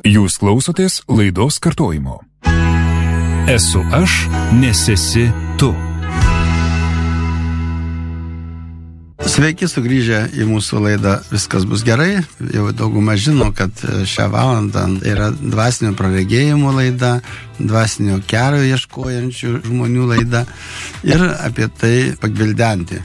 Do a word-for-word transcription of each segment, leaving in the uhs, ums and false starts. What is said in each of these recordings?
Jūs klausotės laidos kartojimo. Esu aš, nes esi tu. Sveiki sugrįžę į mūsų laidą Viskas bus gerai. Jau dauguma žino, kad šią valandą yra dvasinio praregėjimo laida, dvasinio kelio ieškojančių žmonių laida ir apie tai pagvildenti.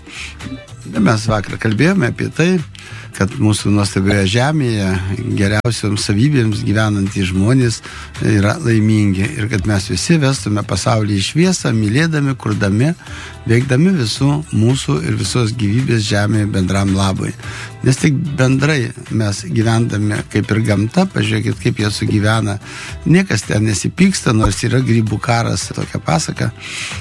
Mes vakar kalbėjome apie tai, kad mūsų nuostabioje žemėje geriausioms savybėms gyvenantys žmonės yra laimingi ir kad mes visi vestume pasaulį į šviesą, mylėdami, kurdami, veikdami visų mūsų ir visos gyvybės žemėje bendram labui. Nes tik bendrai mes gyvendami kaip ir gamta, pažiūrėkit, kaip jie sugyvena. Niekas ten nesipyksta, nors yra grybų karas, tokia pasaka.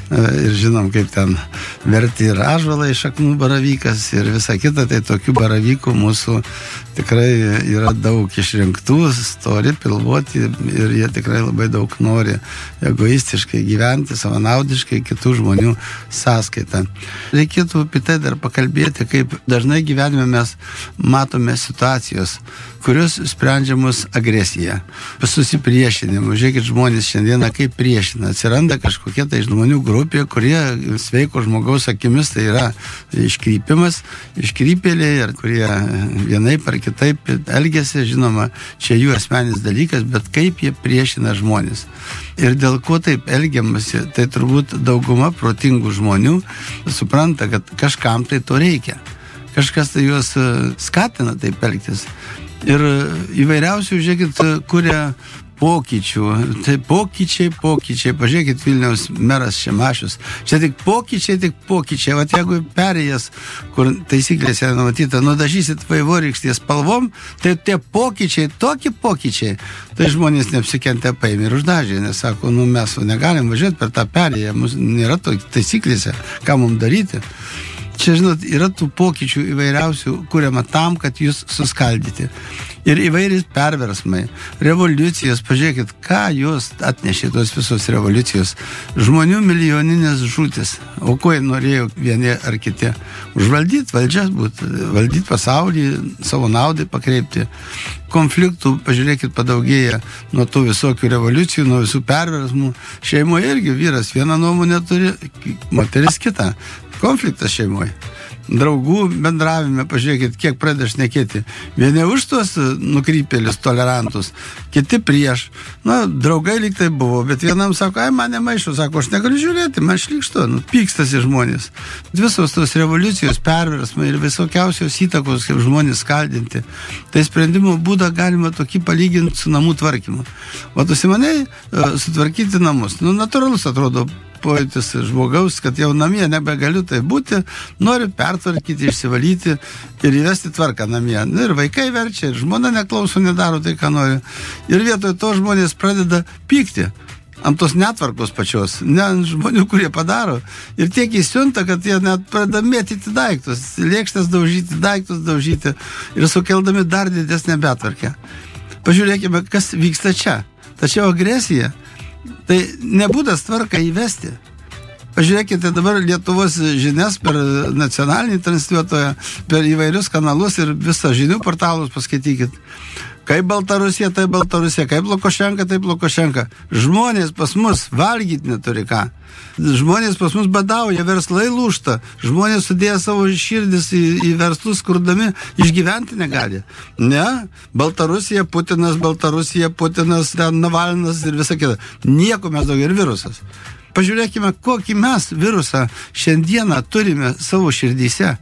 Ir žinom, kaip ten verti ir ąžuolai, šaknų baravykas ir visa kita, tai tokių baravykų mūsų tikrai yra daug išrinktų, stori, pilvoti ir jie tikrai labai daug nori egoistiškai gyventi, savanaudiškai, kitų žmonių sąskaitą. Reikėtų apie tai dar pakalbėti, kaip dažnai gyvenime mes matome situacijos, kurios sprendžiamos agresija, susipriešinimu. Žiūrėkit, žmonės šiandieną kaip priešina. Atsiranda kažkokia tai žmonių grupė, kurie sveiko žmogaus akimis tai yra iškrypimas, iškrypėliai, ar kurie vienaip ar kitaip elgiasi, žinoma, čia jų asmenis dalykas, bet kaip jie priešina žmonės. Ir dėl ko taip elgiamasi, tai turbūt dauguma protingų žmonių supranta, kad kažkam tai to reikia. Kažkas tai juos skatina taip elgtis. Ir įvairiausių, žiūrėkit, kuria pokyčių. Tai pokyčiai, pokyčiai. Pažiūrėkit, Vilniaus meras Šimašius. Čia tik pokyčiai, tik pokyčiai. Vat jeigu perėjęs, kur taisyklėse numatyta, nudažysit vaivorykštės spalvom, tai tie pokyčiai, tokie pokyčiai, tai žmonės neapsikentė paėmė ir uždažė. Nes sako, nu mes negalim važiuoti per tą perėją, mūsų nėra taisyklėse, ką mums daryti. Čia, žinot, yra tų pokyčių įvairiausių, kuriama tam, kad jūs suskaldyti. Ir įvairiais perversmai, revoliucijos, pažiūrėkit, ką jūs atnešė tos visos revoliucijos. Žmonių milijoninės žūtis. O ko jie norėjo vieni ar kiti? Užvaldyti valdžias, būt, valdyti pasaulį, savo naudai pakreipti. Konfliktų, pažiūrėkit, padaugėja nuo tų visokių revoliucijų, nuo visų perversmų. Šeimoje irgi vyras vieną nuomonę turi, moteris kitą. Konfliktas šeimoje. Draugų bendravime, pažiūrėkit, kiek pradeda šnekėti. Vieni už tuos nukrypėlius, tolerantus, kiti prieš. Na, draugai lyg tai buvo, bet vienam sako, ai, man nemaišo, sako, aš negaliu žiūrėti, man šlykštu, nu, pykstasi žmonės. Visos tos revoliucijos, perversmai ir visokiausios įtakos, kaip žmonės skaldinti. Tai sprendimo būdą galima tokį palyginti su namų tvarkymu. O tu simanei sutvarkyti namus. Nu, natūralus atrodo pojūtis žmogaus, kad jau namie nebegaliu tai būti, nori pertvarkyti, išsivalyti ir įvesti tvarką namie. Ir vaikai verčia, ir žmona neklauso, nedaro tai, ką nori. Ir vietoj to žmonės pradeda pykti ant tos netvarkos pačios, ne ant žmonių, kurie padaro. Ir tiek įsiunta, kad jie net pradeda mėtyti daiktus, lėkštes daužyti, daiktus daužyti ir sukeldami dar didesnę betvarkę. Pažiūrėkime, kas vyksta čia. Tačiau agresija tai nebūdas tvarką įvesti. Pažiūrėkite dabar Lietuvos žinias per nacionalinį transliuotoją, per įvairius kanalus ir visą žinių portalus paskaitykit. Kaip Baltarusija, tai Baltarusija, kaip Lukašenka, tai Lukašenka. Žmonės pas mus valgyti neturi ką. Žmonės pas mus badauja, verslai lūžta. Žmonės sudėję savo širdis į, į verslus, kurdami, išgyventi negali. Ne, Baltarusija, Putinas, Baltarusija, Putinas, Navalnas ir visa kita. Nieko mes daugiau ir virusas. Pažiūrėkime, kokį mes virusą šiandieną turime savo širdyse.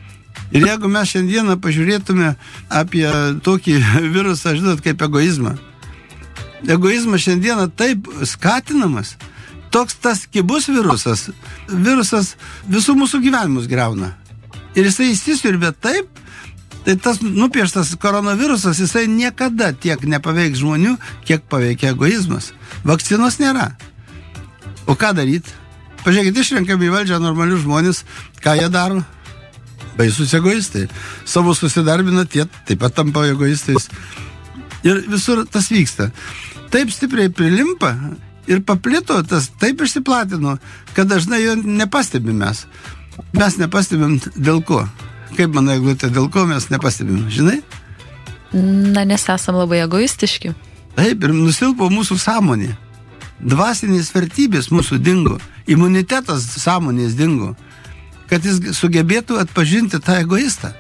Ir jeigu mes šiandieną pažiūrėtume apie tokį virusą, žinot, kaip egoizmą. Egoizmas šiandieną taip skatinamas, toks tas kibus virusas, virusas visų mūsų gyvenimus griauna. Ir jisai įsisiurbė taip, tai tas nupieštas koronavirusas, jisai niekada tiek nepaveiks žmonių, kiek paveikia egoizmas. Vakcinos nėra. O ką daryti? Pažiūrėkit, išrenkami į valdžią normalius žmonės, ką jie daro? Baisus egoistai. Savo susidarbina, tie taip pat tampa egoistais. Ir visur tas vyksta. Taip stipriai prilimpa ir paplito, tas taip išsiplatino, kad dažnai jo nepastebim mes. Mes nepastebim dėl ko. Kaip manai, Eglutė, dėl ko mes nepastebim, žinai? Na, nes esam labai egoistiški. Taip, ir nusilpo mūsų sąmonė. Dvasinės vertybės mūsų dingo. Imunitetas sąmonės dingo. Kad jis sugebėtų atpažinti tą egoistą.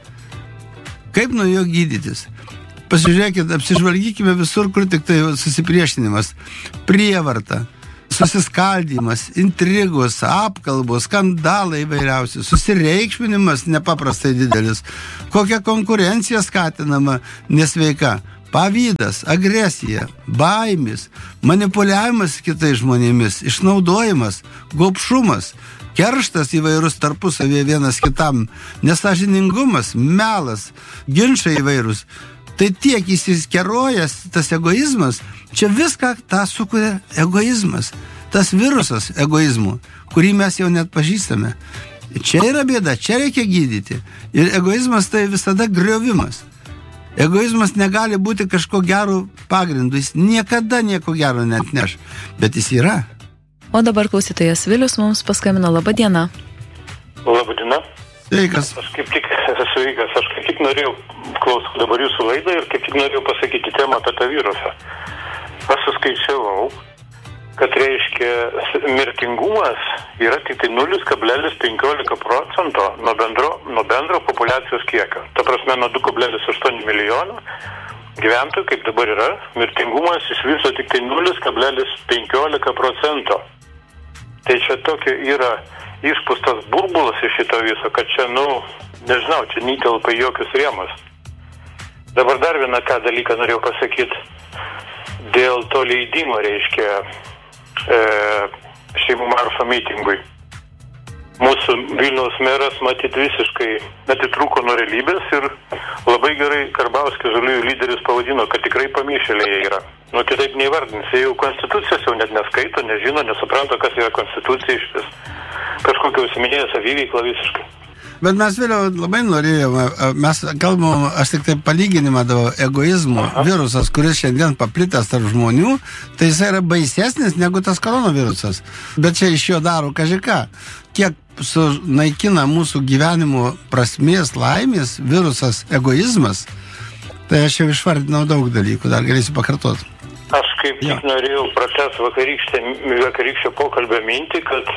Kaip nuo jo gydytis? Pasižiūrėkit, apsižvalgykime visur, kur tik tai susipriešinimas, prievarta, susiskaldymas, intrigos, apkalbos, skandalai įvairiausi, susireikšminimas nepaprastai didelis, kokia konkurencija skatinama nesveika, pavydas, agresija, baimis, manipuliavimas kitais žmonėmis, išnaudojimas, gobšumas, kerštas įvairus tarpusavėje vienas kitam, nesąžiningumas, melas, ginčai įvairūs. Tai tiek įsiskerojas tas egoizmas, čia viską tą sukuria egoizmas. Tas virusas egoizmų, kurį mes jau net pažįstame. Čia yra bėda, čia reikia gydyti. Ir egoizmas tai visada griovimas. Egoizmas negali būti kažko gero pagrindu. Jis niekada nieko gero net neš. Bet jis yra. O dabar klausytojas Vilius mums paskambino. Labą dieną. Labą dieną. Sveikas. Aš kaip tik, sveikas, aš kaip tik norėjau, klausau dabar jūsų laidą ir kaip tik norėjau pasakyti temą apie tą virusą. Aš suskaičiavau, kad reiškia mirtingumas yra tik tai nulis kablelis penkiolika procento nuo bendro, nuo bendro populiacijos kiekio. Ta prasme, nuo du kablelis aštuoni milijono gyventojų, kaip dabar yra, mirtingumas iš viso tik tai nulis kablelis penkiolika procento. Tai čia tokia yra išpūstas burbulas iš šito viso, kad čia, nu, nežinau, čia netelpa jokius rėmus. Dabar dar vieną ką dalyką norėjau pasakyti. Dėl to leidimo, reiškia, e, šeimų maršo mitingui. Mūsų Vilniaus meras, matyt, visiškai atitrūko nuo realybės ir labai gerai Karbauskis žaliųjų lyderis pavadino, kad tikrai pamišėliai yra. Nu, kitaip neįvardins. Jie jau konstitucijos jau net neskaito, nežino, nesupranta, kas yra konstitucija iš vis. Kažkokia užsiminėja saviveikla visiškai. Bet mes vėliau labai norėjome, mes kalbam, aš tik tai palyginimą davau, egoizmo Aha. virusas, kuris šiandien paplitęs tarp žmonių, tai jis yra baisesnis negu tas koronavirusas. Bet čia iš jo daro kažką. Kiek sunaikina mūsų gyvenimo prasmės, laimės virusas egoizmas, tai aš jau išvardinau daug dalykų, dar galėsiu pakartoti. Aš kaip tik norėjau pratęsti vakarykščio pokalbio mintį, kad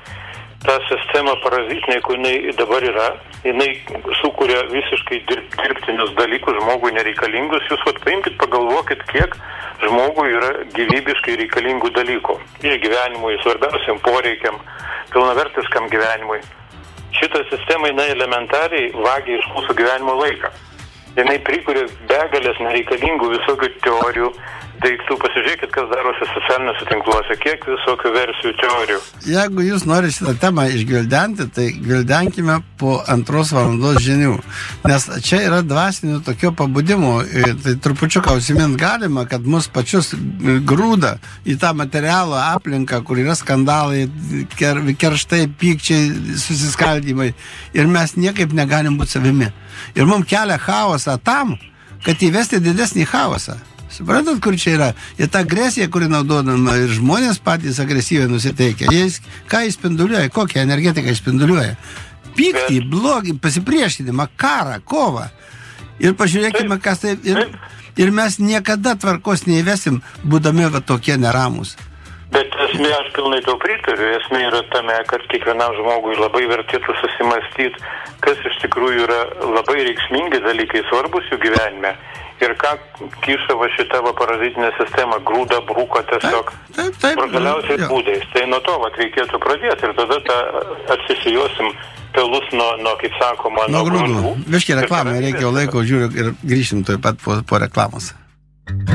ta sistema parazitinė, kur jinai dabar yra, jinai sukuria visiškai dirb, dirbtinius dalykus žmogui nereikalingus. Jūs vat paimkit, pagalvokit, kiek žmogui yra gyvybiškai reikalingų dalykų. Iš gyvenimui, svarbiausiam poreikiam, pilnavertiškam gyvenimui. Šita sistema, jinai elementariai vagia iš mūsų gyvenimo laiką. Jinai prikuria begalės nereikalingų visokių teorijų, daiktų. Pasižiūrėkit, kas darosi socialiniuose tinkluose, kiek visokių versijų, teorijų. Jeigu jūs norite šitą temą išgvildenti, tai gvildenkime po antros valandos žinių. Nes čia yra dvasinių tokio pabudimo. Tai trupučiuką užsimint galima, kad mus pačius grūda į tą materialą aplinką, kur yra skandalai, ker, kerštai, pykčiai, susiskaldymai. Ir mes niekaip negalim būti savimi. Ir mums kelia chaosą tam, kad įvesti didesnį chaosą. Suprantat, kur čia yra? Ir ta agresija, kuri naudodama, ir žmonės patys agresyviai nusiteikia. Jis, ką jis spinduliuoja, kokią energetiką jis spinduliuoja? Pyktį, blogį, pasipriešinimą, karą, kovą. Ir pažiūrėkime, kas tai... Ir, ir mes niekada tvarkos neįvesim, būdami va tokie neramus. Bet esmė, aš pilnai to pritariu. Esmė yra tame, kad kiekvienam žmogui labai vertėtų susimastyti, kas iš tikrųjų yra labai reikšmingi dalykai, svarbus jų gyvenime. Ir ką kiša va šita va parazitinė sistema, grūda, brūko tiesiog brutaliausiais būdais. Tai nuo to va reikėtų pradėti ir tada ta atsisijosim pelus nuo, nuo kaip sakoma, nuo, nuo grūdų. Viškai reklamą, reikia laiko, žiūriu ir grįšim tuoj pat po, po reklamos.